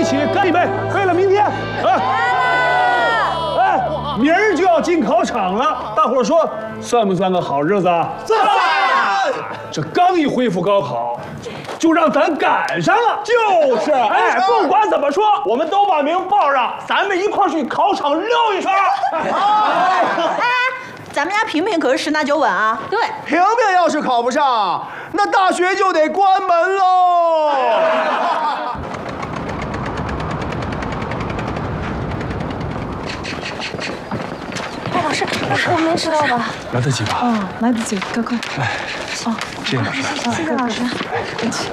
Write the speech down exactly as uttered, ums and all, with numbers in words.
起干一杯，为了明天。啊！哎，明儿就要进考场了，大伙儿说算不算个好日子啊？算！这刚一恢复高考，就让咱赶上了。 就是， 哎，不管怎么说，我们都把名报上，咱们一块儿去考场溜一圈。 哎，咱们家平平可是十拿九稳啊。 对， 平平要是考不上，那大学就得关门喽。 哎，老师，我没迟到吧？ 来得及吧？ 哦，来得及，快快。 来， 哦， 谢谢老师。 谢谢老师。对不起。